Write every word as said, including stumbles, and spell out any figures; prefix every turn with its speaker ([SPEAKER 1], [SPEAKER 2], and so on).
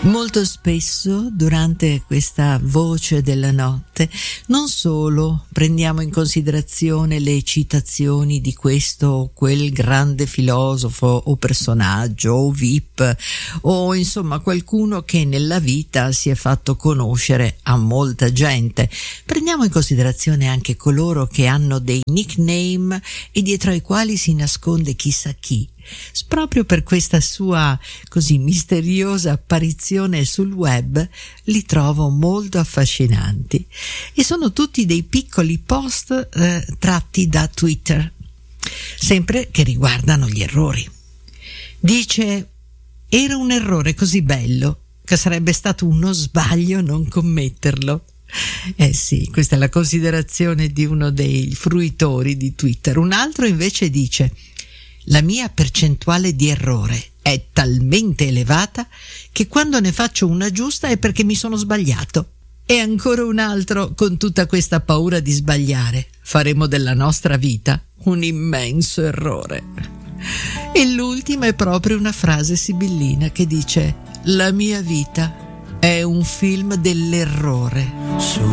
[SPEAKER 1] Molto spesso durante questa voce della notte non solo prendiamo in considerazione le citazioni di questo o quel grande filosofo o personaggio o V I P o insomma qualcuno che nella vita si è fatto conoscere a molta gente, prendiamo in considerazione anche coloro che hanno dei nickname e dietro ai quali si nasconde chissà chi. Proprio per questa sua così misteriosa apparizione sul web li trovo molto affascinanti e sono tutti dei piccoli post eh, tratti da Twitter, sempre che riguardano gli errori. Dice: era un errore così bello che sarebbe stato uno sbaglio non commetterlo. Eh sì, questa è la considerazione di uno dei fruitori di Twitter. Un altro invece dice: la mia percentuale di errore è talmente elevata che quando ne faccio una giusta è perché mi sono sbagliato. E ancora un altro, con tutta questa paura di sbagliare, faremo della nostra vita un immenso errore. E l'ultima è proprio una frase sibillina che dice: la mia vita è un film dell'errore.